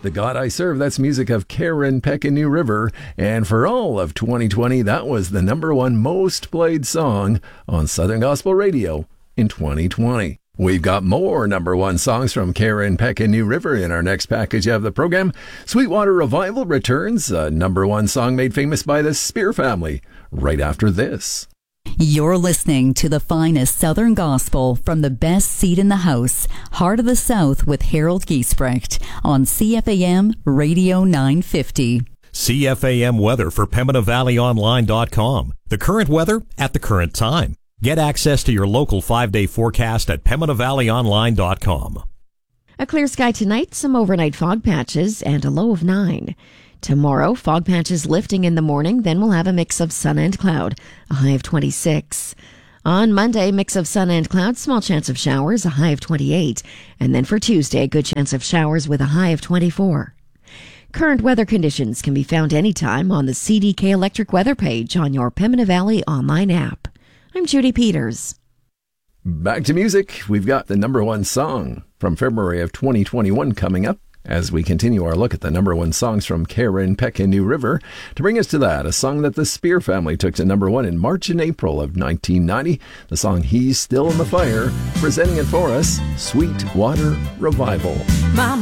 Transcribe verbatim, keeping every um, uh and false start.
The God I Serve, that's music of Karen Peck and New River. And for all of twenty twenty, that was the number one most played song on Southern Gospel Radio in twenty twenty. We've got more number one songs from Karen Peck and New River in our next package of the program. Sweetwater Revival returns, a number one song made famous by the Spear family, right after this. You're listening to the finest Southern Gospel from the best seat in the house, Heart of the South with Harold Giesbrecht on C F A M Radio nine fifty. C F A M weather for Pembina Valley Online dot com. The current weather at the current time. Get access to your local five-day forecast at Pembina Valley Online dot com. A clear sky tonight, some overnight fog patches, and a low of nine. Tomorrow, fog patches lifting in the morning, then we'll have a mix of sun and cloud, a high of twenty-six. On Monday, mix of sun and cloud, small chance of showers, a high of twenty-eight. And then for Tuesday, a good chance of showers with a high of twenty-four. Current weather conditions can be found anytime on the C D K Electric weather page on your Pembina Valley online app. I'm Judy Peters. Back to music. We've got the number one song from February of twenty twenty-one coming up as we continue our look at the number one songs from Karen Peck and New River. To bring us to that, a song that the Spear family took to number one in March and April of nineteen ninety. The song He's Still in the Fire, presenting it for us, Sweetwater Revival. My